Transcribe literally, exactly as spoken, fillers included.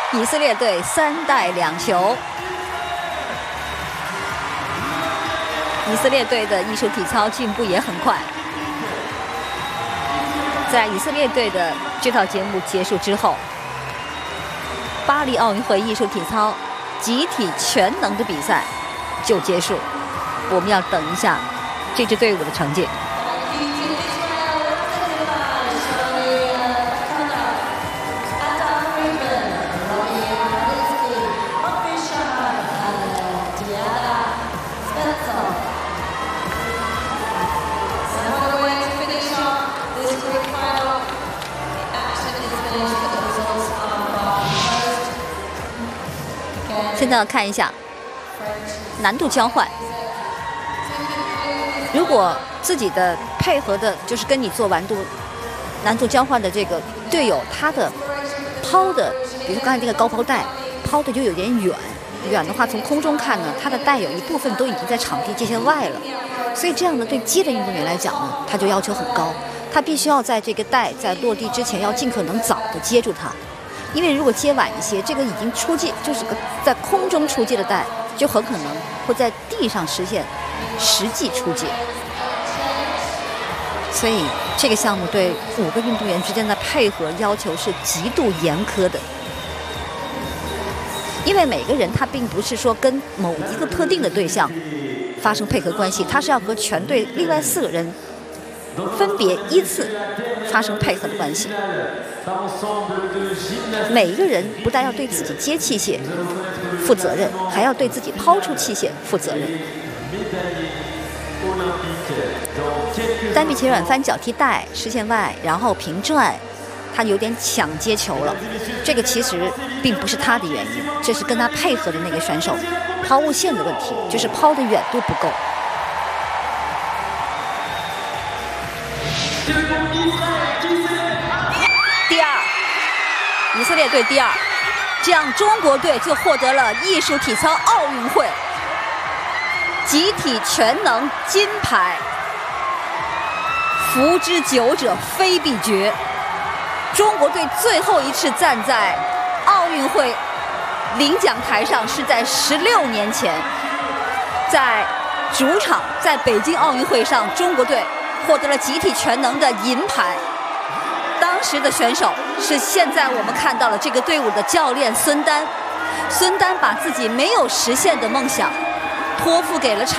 以色列队三带两球。以色列队的艺术体操进步也很快。在以色列队的这套节目结束之后，巴黎奥运会艺术体操集体全能的比赛就结束。我们要等一下这支队伍的成绩。现在要看一下难度交换。如果自己的配合的，就是跟你做完度难度交换的这个队友，他的抛的，比如说刚才这个高抛带抛的就有点远，远的话从空中看呢，他的带有一部分都已经在场地界限外了，所以这样的对接的运动员来讲呢，他就要求很高，他必须要在这个带在落地之前要尽可能早的接住它。因为如果接晚一些，这个已经出界，就是个在空中出界的带，就很可能会在地上实现实际出界。所以这个项目对五个运动员之间的配合要求是极度严苛的。因为每个人他并不是说跟某一个特定的对象发生配合关系，他是要和全队另外四个人分别依次发生配合的关系。每一个人不但要对自己接器械负责任，还要对自己抛出器械负责任。单臂前软翻脚踢带视线外，然后平拽，他有点抢接球了。这个其实并不是他的原因，这是跟他配合的那个选手抛物线的问题，就是抛的远度不够。第二，以色列队第二，这样中国队就获得了艺术体操奥运会集体全能金牌。福之久者非必绝，中国队最后一次站在奥运会领奖台上是在十六年前，在主场，在北京奥运会上，中国队获得了集体全能的银牌。当时的选手是现在我们看到了这个队伍的教练孙丹。孙丹把自己没有实现的梦想托付给了场